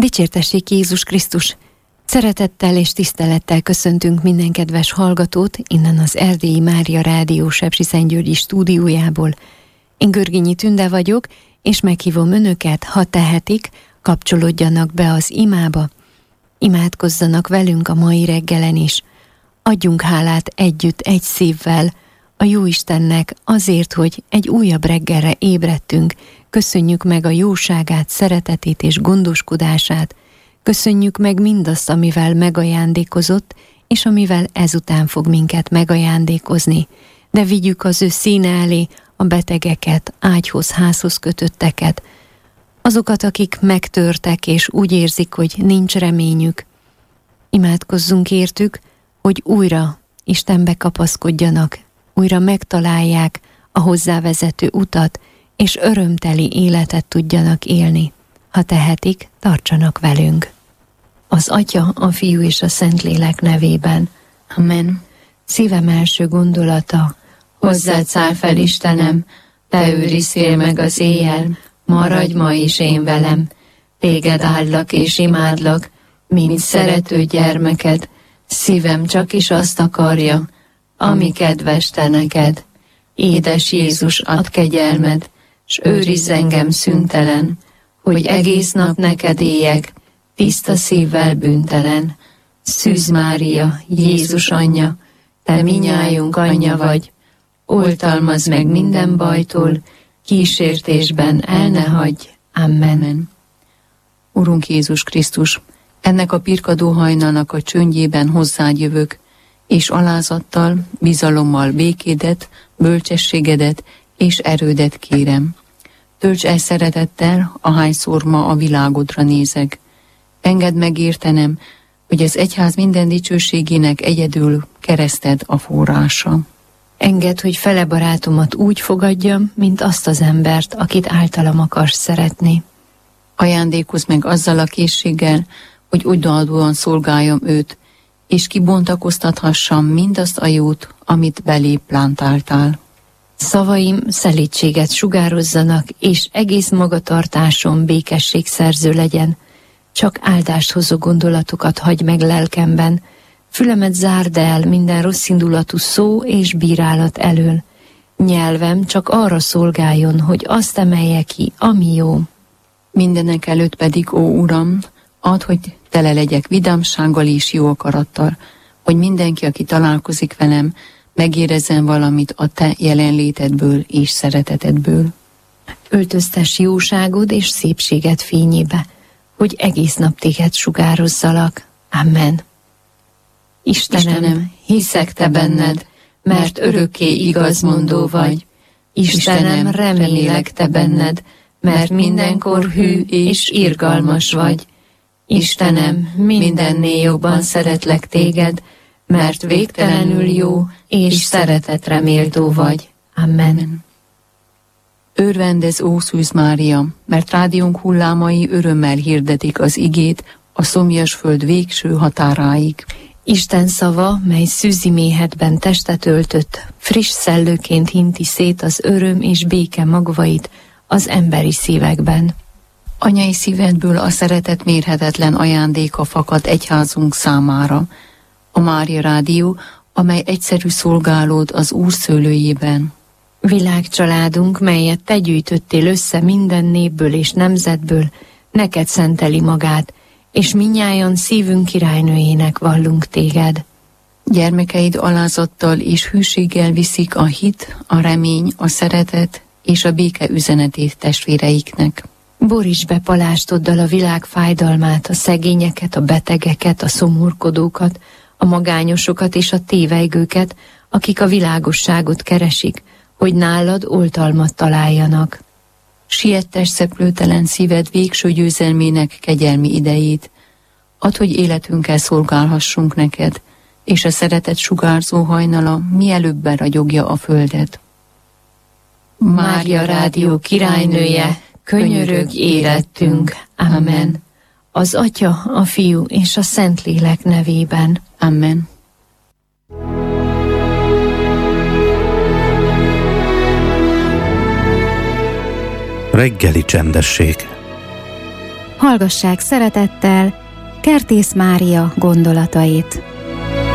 Dicsértessék Jézus Krisztus! Szeretettel és tisztelettel köszöntünk minden kedves hallgatót innen az Erdélyi Mária Rádió Sepsiszentgyörgyi stúdiójából. Én Görgényi Tünde vagyok, és meghívom önöket, ha tehetik, kapcsolódjanak be az imába. Imádkozzanak velünk a mai reggelen is. Adjunk hálát együtt, egy szívvel a Jóistennek azért, hogy egy újabb reggelre ébredtünk. Köszönjük meg a jóságát, szeretetét és gondoskodását. Köszönjük meg mindazt, amivel megajándékozott, és amivel ezután fog minket megajándékozni. De vigyük az ő színe elé a betegeket, ágyhoz, házhoz kötötteket, azokat, akik megtörtek, és úgy érzik, hogy nincs reményük. Imádkozzunk értük, hogy újra Istenbe kapaszkodjanak, újra megtalálják a hozzávezető utat, és örömteli életet tudjanak élni. Ha tehetik, tartsanak velünk. Az Atya, a Fiú és a Szentlélek nevében. Amen. Szívem első gondolata: hozzád száll fel, Istenem, te őriztél meg az éjjel, maradj ma is én velem. Téged áldlak és imádlak, mint szerető gyermeked. Szívem csak is azt akarja, ami kedves te neked. Édes Jézus, add kegyelmed, s őrizz engem szüntelen, hogy egész nap neked éljek, tiszta szívvel bűntelen. Szűz Mária, Jézus anyja, te minnyájunk anyja vagy, oltalmazd meg minden bajtól, kísértésben el ne hagyj. Amen. Urunk Jézus Krisztus, ennek a pirkadó hajnalnak a csöndjében hozzád jövök, és alázattal, bizalommal békédet, bölcsességedet és erődet kérem. Tölts el szeretettel, ahányszor ma a világodra nézek. Engedd meg értenem, hogy az egyház minden dicsőségének egyedül kereszted a forrása. Engedd, hogy fele barátomat úgy fogadjam, mint azt az embert, akit általam akarsz szeretni. Ajándékozz meg azzal a készséggel, hogy odaadóan szolgáljam őt, és kibontakoztathassam mindazt a jót, amit belép plántáltál. Szavaim szelídséget sugározzanak, és egész magatartásom békességszerző legyen. Csak áldást hozó gondolatokat hagy meg lelkemben, fülemet zárd el minden rosszindulatú szó és bírálat elől. Nyelvem csak arra szolgáljon, hogy azt emelje ki, ami jó. Mindenek előtt pedig, ó Uram, add, hogy tele legyek vidámsággal és jó akarattal, hogy mindenki, aki találkozik velem, megérezzen valamit a te jelenlétedből és szeretetedből. Öltöztess jóságod és szépséged fényébe, hogy egész nap téged sugározzalak. Amen. Istenem, hiszek te benned, mert örökké igazmondó vagy. Istenem, remélek te benned, mert mindenkor hű és irgalmas vagy. Istenem, mindennél jobban szeretlek téged, mert végtelenül jó és szeretetre méltó vagy. Amen. Örvendezz, ó Szűz Mária, mert rádiónk hullámai örömmel hirdetik az igét a szomjas föld végső határáig. Isten szava, mely szűzi méhedben testet öltött, friss szellőként hinti szét az öröm és béke magvait az emberi szívekben. Anyai szívedből a szeretet mérhetetlen ajándéka fakad egyházunk számára. A Mária Rádió, amely egyszerű szolgálód az Úr szőlőjében. Világcsaládunk, melyet te gyűjtöttél össze minden népből és nemzetből, neked szenteli magát, és mindnyájan szívünk királynőjének vallunk téged. Gyermekeid alázattal és hűséggel viszik a hit, a remény, a szeretet és a béke üzenetét testvéreiknek. Borítsd be palástoddal a világ fájdalmát, a szegényeket, a betegeket, a szomorkodókat, a magányosokat és a tévejgőket, akik a világosságot keresik, hogy nálad oltalmat találjanak. Siettess szeplőtelen szíved végső győzelmének kegyelmi idejét. Add, hogy életünkkel szolgálhassunk neked, és a szeretet sugárzó hajnala mielőbb beragyogja a földet. Mária Rádió királynője, könyörögj érettünk. Amen. Az Atya, a Fiú és a Szentlélek nevében. Amen. Reggeli csendesség. Hallgassák szeretettel Kertész Mária gondolatait.